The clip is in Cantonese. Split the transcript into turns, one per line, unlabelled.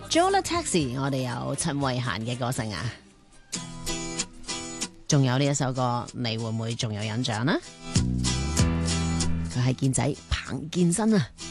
Jola Taxi， 我哋有陳慧嫻嘅歌聲啊，仲有呢一首歌，你會唔會仲有印象呢？佢係健仔彭健新啊！